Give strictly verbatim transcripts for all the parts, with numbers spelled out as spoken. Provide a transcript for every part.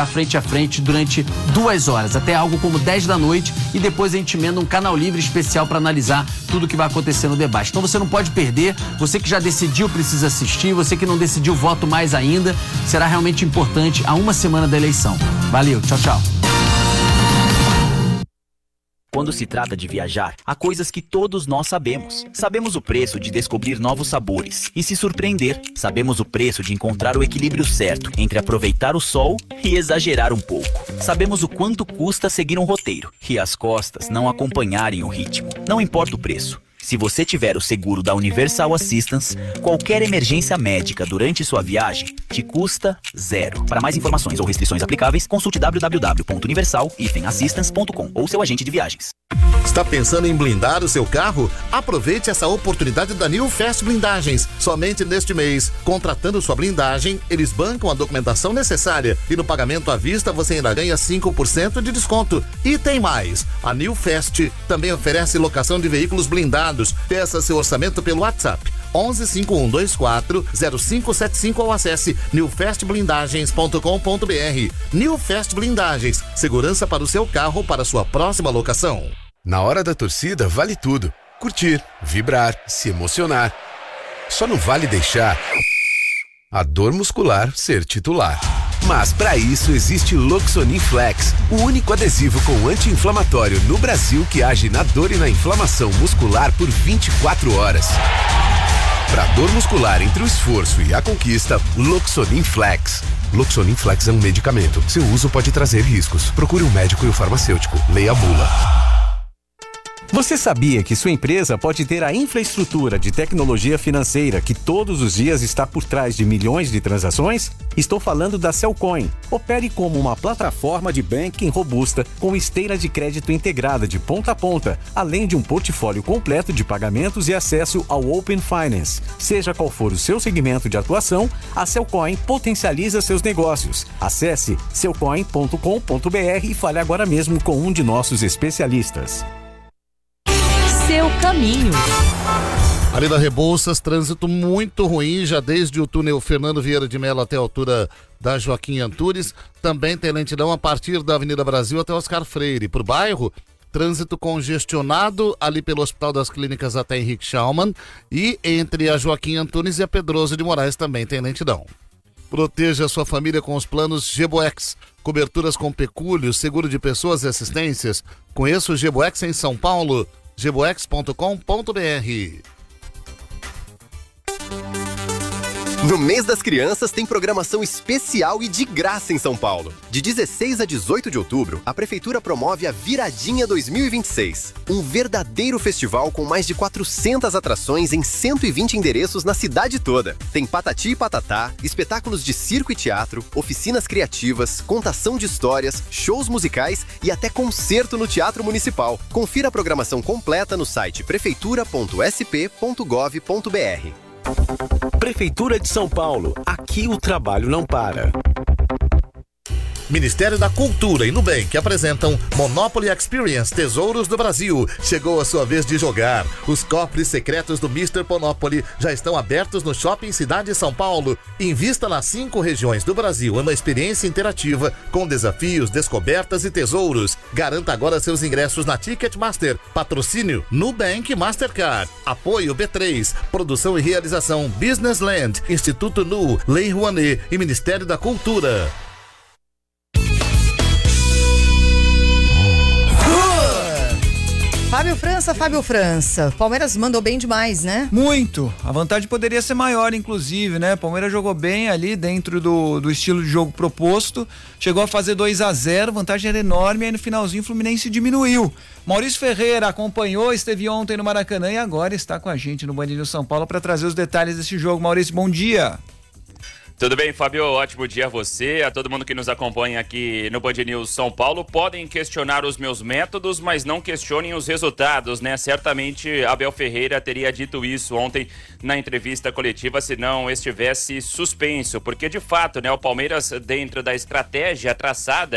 estar frente a frente durante duas horas, até algo como dez da noite, e depois a gente emenda um canal livre especial para analisar tudo que vai acontecer no debate. Então você não pode perder, você que já decidiu precisa assistir, você que não decidiu, voto mais ainda, será realmente importante a uma semana da eleição. Valeu, tchau, tchau. Quando se trata de viajar, há coisas que todos nós sabemos. Sabemos o preço de descobrir novos sabores e se surpreender. Sabemos o preço de encontrar o equilíbrio certo entre aproveitar o sol e exagerar um pouco. Sabemos o quanto custa seguir um roteiro e as costas não acompanharem o ritmo. Não importa o preço. Se você tiver o seguro da Universal Assistance, qualquer emergência médica durante sua viagem te custa zero. Para mais informações ou restrições aplicáveis, consulte w w w ponto universal assistance ponto com ou seu agente de viagens. Está pensando em blindar o seu carro? Aproveite essa oportunidade da New Fast Blindagens. Somente neste mês, contratando sua blindagem, eles bancam a documentação necessária e no pagamento à vista você ainda ganha cinco por cento de desconto. E tem mais, a New Fast também oferece locação de veículos blindados. Peça seu orçamento pelo WhatsApp onze cinco um dois quatro zero cinco sete cinco ou acesse new fast blindagens ponto com ponto b r. New Fast Blindagens, segurança para o seu carro para sua próxima locação. Na hora da torcida vale tudo: curtir, vibrar, se emocionar. Só não vale deixar a dor muscular ser titular. Mas para isso existe Loxonin Flex, o único adesivo com anti-inflamatório no Brasil que age na dor e na inflamação muscular por vinte e quatro horas. Para dor muscular entre o esforço e a conquista, Loxonin Flex. Loxonin Flex é um medicamento. Seu uso pode trazer riscos. Procure um médico e o farmacêutico. Leia a bula. Você sabia que sua empresa pode ter a infraestrutura de tecnologia financeira que todos os dias está por trás de milhões de transações? Estou falando da Cellcoin. Opere como uma plataforma de banking robusta com esteira de crédito integrada de ponta a ponta, além de um portfólio completo de pagamentos e acesso ao Open Finance. Seja qual for o seu segmento de atuação, a Cellcoin potencializa seus negócios. Acesse cellcoin ponto com ponto b r e fale agora mesmo com um de nossos especialistas. Seu caminho. Ali na Rebouças, trânsito muito ruim, já desde o túnel Fernando Vieira de Mello até a altura da Joaquim Antunes. Também tem lentidão a partir da Avenida Brasil até Oscar Freire. Por bairro, trânsito congestionado ali pelo Hospital das Clínicas até Henrique Schaumann. E entre a Joaquim Antunes e a Pedroso de Moraes também tem lentidão. Proteja a sua família com os planos Geboex. Coberturas com pecúlio, seguro de pessoas e assistências. Conheça o Geboex em São Paulo. geboex ponto com ponto b r. No mês das crianças tem programação especial e de graça em São Paulo. De dezesseis a dezoito de outubro, a Prefeitura promove a Viradinha dois mil e vinte e seis. Um verdadeiro festival com mais de quatrocentas atrações em cento e vinte endereços na cidade toda. Tem Patati e Patatá, espetáculos de circo e teatro, oficinas criativas, contação de histórias, shows musicais e até concerto no Teatro Municipal. Confira a programação completa no site prefeitura ponto s p ponto gov ponto b r. Prefeitura de São Paulo. Aqui o trabalho não para. Ministério da Cultura e Nubank apresentam Monopoly Experience Tesouros do Brasil. Chegou a sua vez de jogar. Os cofres secretos do mister Monopoly já estão abertos no Shopping Cidade São Paulo. Invista nas cinco regiões do Brasil em uma experiência interativa com desafios, descobertas e tesouros. Garanta agora seus ingressos na Ticketmaster. Patrocínio Nubank Mastercard. Apoio B três. Produção e realização Business Land, Instituto Nu, Lei Rouanet e Ministério da Cultura. Fábio França, Fábio França. Palmeiras mandou bem demais, né? Muito. A vantagem poderia ser maior, inclusive, né? Palmeiras jogou bem ali dentro do, do estilo de jogo proposto. Chegou a fazer dois a zero, vantagem era enorme. Aí no finalzinho o Fluminense diminuiu. Maurício Ferreira acompanhou, esteve ontem no Maracanã e agora está com a gente no Band News São Paulo para trazer os detalhes desse jogo. Maurício, bom dia. Tudo bem, Fábio? Ótimo dia a você, a todo mundo que nos acompanha aqui no Band News São Paulo. Podem questionar os meus métodos, mas não questionem os resultados, né? Certamente Abel Ferreira teria dito isso ontem na entrevista coletiva se não estivesse suspenso, porque de fato, né, o Palmeiras, dentro da estratégia traçada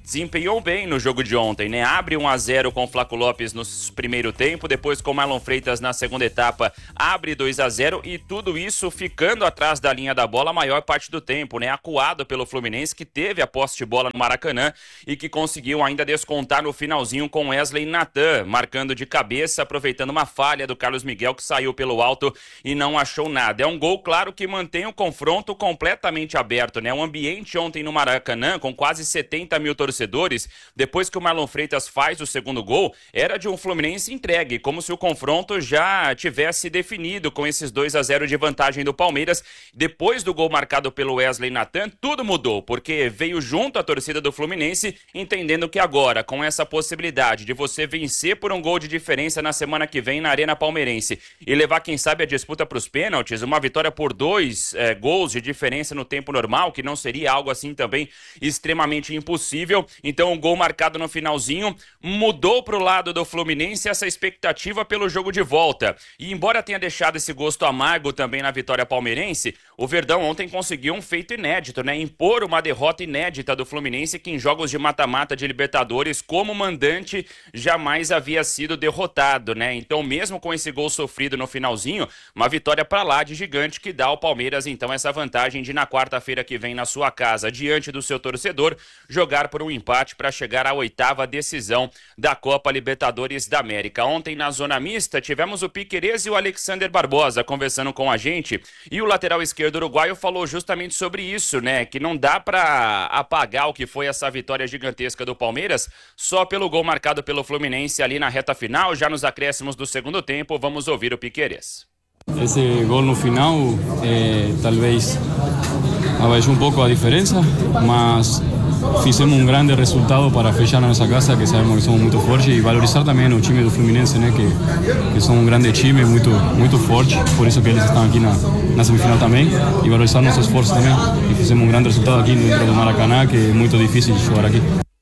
desempenhou bem no jogo de ontem, né? Abre um a zero com o Flaco Lopes no primeiro tempo, depois com o Marlon Freitas na segunda etapa, abre dois a zero e tudo isso ficando atrás da linha da bola a maior parte do tempo, né? Acuado pelo Fluminense, que teve a posse de bola no Maracanã e que conseguiu ainda descontar no finalzinho com Wesley Natan, marcando de cabeça, aproveitando uma falha do Carlos Miguel, que saiu pelo alto e não achou nada. É um gol, claro, que mantém o confronto completamente aberto, né? Um ambiente ontem no Maracanã, com quase setenta mil torcedores, depois que o Marlon Freitas faz o segundo gol, era de um Fluminense entregue, como se o confronto já tivesse definido com esses dois a zero de vantagem do Palmeiras. Depois do gol marcado pelo Wesley Natan, tudo mudou, porque veio junto a torcida do Fluminense, entendendo que agora, com essa possibilidade de você vencer por um gol de diferença na semana que vem na Arena Palmeirense e levar, quem sabe, a disputa para os pênaltis, uma vitória por dois é, gols de diferença no tempo normal, que não seria algo assim também extremamente impossível. Então, um gol marcado no finalzinho mudou para o lado do Fluminense essa expectativa pelo jogo de volta. E embora tenha deixado esse gosto amargo também na vitória palmeirense, o Verdão ontem conseguiu um feito inédito, né? Impor uma derrota inédita do Fluminense, que em jogos de mata-mata de Libertadores, como mandante, jamais havia sido derrotado, né? Então, mesmo com esse gol sofrido no finalzinho, uma vitória para lá de gigante que dá ao Palmeiras, então, essa vantagem de, na quarta-feira que vem, na sua casa, diante do seu torcedor, jogar por um empate para chegar à oitava decisão da Copa Libertadores da América. Ontem, na zona mista, tivemos o Piquerez e o Alexander Barbosa conversando com a gente, e o lateral esquerdo uruguaio falou justamente sobre isso, né? Que não dá para apagar o que foi essa vitória gigantesca do Palmeiras só pelo gol marcado pelo Fluminense ali na reta final, já nos acréscimos do segundo tempo. Vamos ouvir o Piquerez. Esse gol no final eh, talvez abaixou um pouco a diferença, mas fizemos um grande resultado para fechar na nossa casa, que sabemos que somos muito fortes, e valorizar também o time do Fluminense, né, que, que são um grande time, muito, muito forte, por isso que eles estão aqui na, na semifinal também, e valorizar nosso esforço também, e fizemos um grande resultado aqui dentro do Maracanã, que é muito difícil de jogar aqui.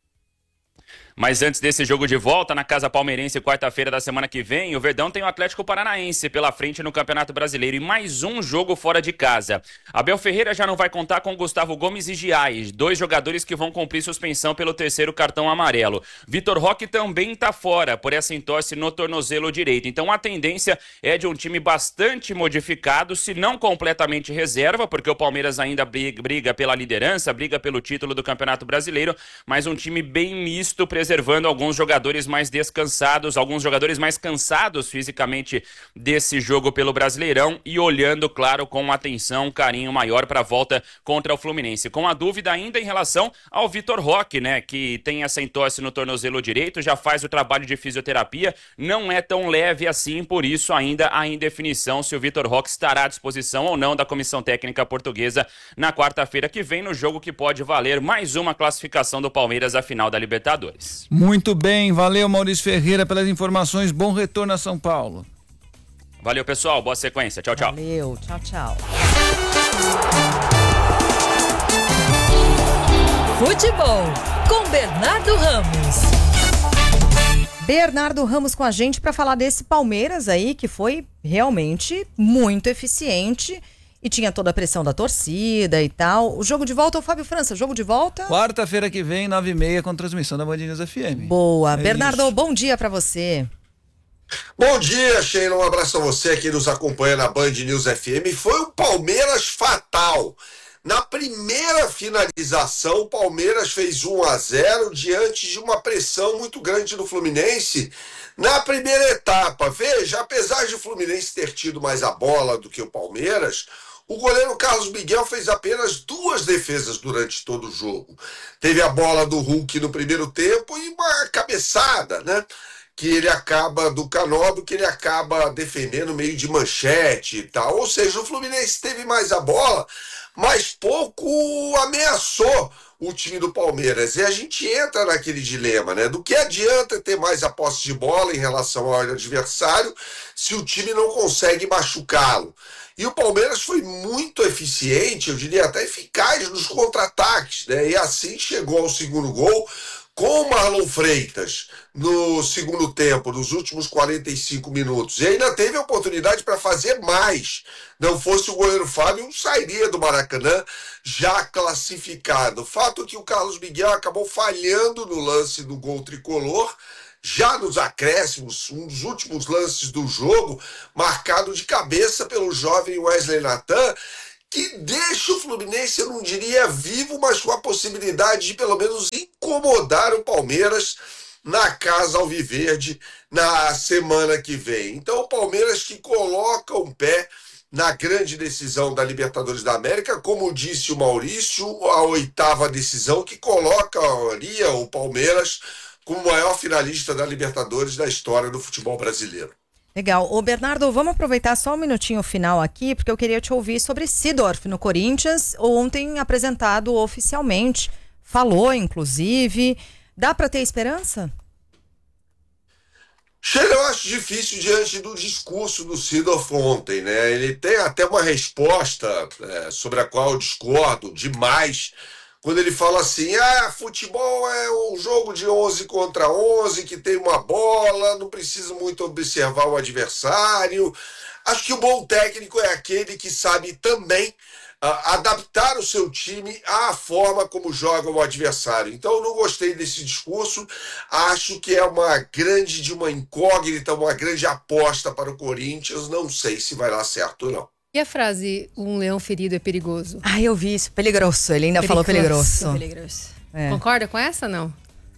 Mas antes desse jogo de volta na Casa Palmeirense, quarta-feira da semana que vem, o Verdão tem o Atlético Paranaense pela frente no Campeonato Brasileiro e mais um jogo fora de casa. Abel Ferreira já não vai contar com Gustavo Gomes e Giais, dois jogadores que vão cumprir suspensão pelo terceiro cartão amarelo. Vitor Roque também está fora por essa entorse no tornozelo direito. Então a tendência é de um time bastante modificado, se não completamente reserva, porque o Palmeiras ainda briga, briga pela liderança, briga pelo título do Campeonato Brasileiro, mas um time bem misto, preservando alguns jogadores mais descansados, alguns jogadores mais cansados fisicamente desse jogo pelo Brasileirão e olhando, claro, com atenção, um carinho maior para a volta contra o Fluminense. Com a dúvida ainda em relação ao Vitor Roque, né, que tem essa entorse no tornozelo direito, já faz o trabalho de fisioterapia, não é tão leve assim, por isso ainda há indefinição se o Vitor Roque estará à disposição ou não da comissão técnica portuguesa na quarta-feira que vem, no jogo que pode valer mais uma classificação do Palmeiras à final da Libertadores. Muito bem, valeu Maurício Ferreira pelas informações, bom retorno a São Paulo. Valeu, pessoal, boa sequência, tchau, tchau. Valeu, tchau, tchau. Futebol com Bernardo Ramos. Bernardo Ramos com a gente para falar desse Palmeiras aí que foi realmente muito eficiente e tinha toda a pressão da torcida e tal. O jogo de volta, o Fábio França, jogo de volta? Quarta-feira que vem, nove e meia, com transmissão da Band News F M. Boa. É Bernardo, isso. Bom dia para você. Bom dia, Sheila. Um abraço a você que nos acompanha na Band News F M. Foi um Palmeiras fatal. Na primeira finalização, o Palmeiras fez um a zero diante de uma pressão muito grande do Fluminense na primeira etapa. Veja, apesar de o Fluminense ter tido mais a bola do que o Palmeiras, o goleiro Carlos Miguel fez apenas duas defesas durante todo o jogo. Teve a bola do Hulk no primeiro tempo e uma cabeçada, né? Que ele acaba, do Canóbio, que ele acaba defendendo meio de manchete e tal. Ou seja, o Fluminense teve mais a bola, mas pouco ameaçou o time do Palmeiras. E a gente entra naquele dilema, né? Do que adianta ter mais a posse de bola em relação ao adversário se o time não consegue machucá-lo? E o Palmeiras foi muito eficiente, eu diria até eficaz nos contra-ataques, né? E assim chegou ao segundo gol com o Marlon Freitas no segundo tempo, nos últimos quarenta e cinco minutos, e ainda teve a oportunidade para fazer mais. Não fosse o goleiro Fábio, sairia do Maracanã já classificado. Fato que o Carlos Miguel acabou falhando no lance do gol tricolor, já nos acréscimos, um dos últimos lances do jogo, marcado de cabeça pelo jovem Wesley Nathan, que deixa o Fluminense, eu não diria vivo, mas com a possibilidade de pelo menos incomodar o Palmeiras na Casa Alviverde na semana que vem. Então o Palmeiras que coloca um pé na grande decisão da Libertadores da América, como disse o Maurício, a oitava decisão que colocaria o Palmeiras como o maior finalista da Libertadores da história do futebol brasileiro. Legal. Ô Bernardo, vamos aproveitar só um minutinho final aqui, porque eu queria te ouvir sobre Seedorf no Corinthians, ontem apresentado oficialmente, falou inclusive. Dá para ter esperança? Sheila, eu acho difícil diante do discurso do Seedorf ontem, né? Ele tem até uma resposta é, sobre a qual eu discordo demais, quando ele fala assim, ah, futebol é um jogo de onze contra onze, que tem uma bola, não precisa muito observar o adversário. Acho que o bom técnico é aquele que sabe também uh, adaptar o seu time à forma como joga o adversário. Então eu não gostei desse discurso, acho que é uma grande, de uma incógnita, uma grande aposta para o Corinthians, não sei se vai dar certo ou não. E a frase, um leão ferido é perigoso? Ah, eu vi isso, peligroso, ele ainda falou peligroso. Peligroso. É. Concorda com essa, não?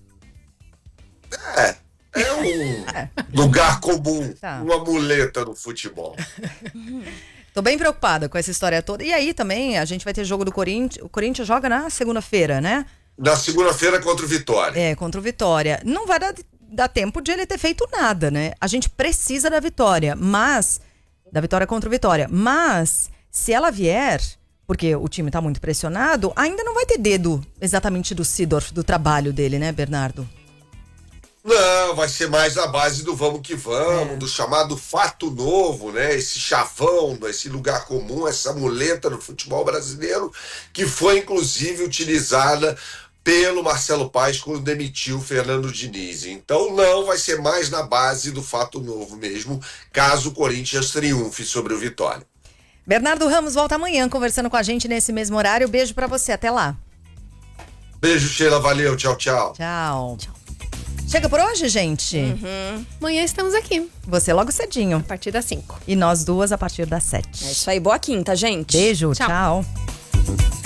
É, é um lugar comum, Tá. uma muleta no futebol. Tô bem preocupada com essa história toda. E aí também, a gente vai ter jogo do Corinthians, o Corinthians joga na segunda-feira, né? Na segunda-feira contra o Vitória. É, contra o Vitória. Não vai dar, dar tempo de ele ter feito nada, né? A gente precisa da vitória, mas... Da vitória contra o Vitória. Mas, se ela vier, porque o time tá muito pressionado, ainda não vai ter dedo exatamente do Seedorf, do trabalho dele, né, Bernardo? Não, vai ser mais na base do vamos que vamos, é. do chamado fato novo, né? Esse chavão, esse lugar comum, essa muleta no futebol brasileiro, que foi inclusive utilizada pelo Marcelo Paes quando demitiu o Fernando Diniz. Então não, vai ser mais na base do fato novo mesmo, caso o Corinthians triunfe sobre o Vitória. Bernardo Ramos volta amanhã conversando com a gente nesse mesmo horário. Beijo pra você, até lá. Beijo, Sheila, valeu, tchau, tchau. Tchau. Tchau. Chega por hoje, gente? Uhum. Amanhã estamos aqui. Você logo cedinho. A partir das cinco. E nós duas a partir das sete. É isso aí, boa quinta, gente. Beijo, tchau. tchau.